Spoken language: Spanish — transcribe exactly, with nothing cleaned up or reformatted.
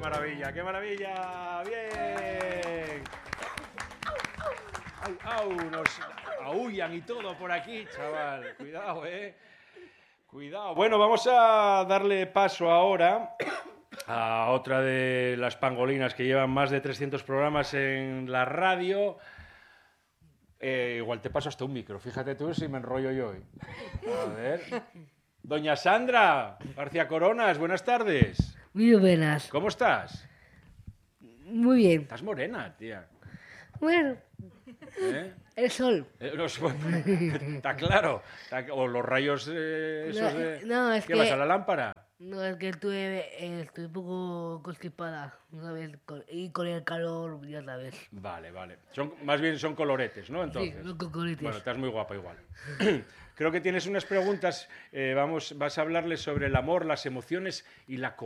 maravilla, qué maravilla! ¡Bien! ¡Au, au! Nos aúllan y todo por aquí, chaval. Cuidado, ¿eh? Cuidado. Bueno, vamos a darle paso ahora a otra de las pangolinas que llevan más de trescientos programas en la radio. Eh, igual te paso hasta un micro, fíjate tú si me enrollo yo hoy. A ver. Doña Sandra García Coronas, buenas tardes. Muy buenas. ¿Cómo estás? Muy bien. Estás morena, tía. Bueno, ¿Eh? el sol. Eh, los- Está claro. Está- O los rayos eh, esos No, de... no, es ¿Qué que- vas a la lámpara? No, es que estuve, eh, estoy un poco constipada, ¿sabes? Con- y con el calor, ya sabes. Vale, vale. Son, más bien son coloretes, ¿no? Entonces. Sí, los cocolites. Bueno, estás muy guapa igual. Creo que tienes unas preguntas. eh, vamos, vas a hablarles sobre el amor, las emociones y la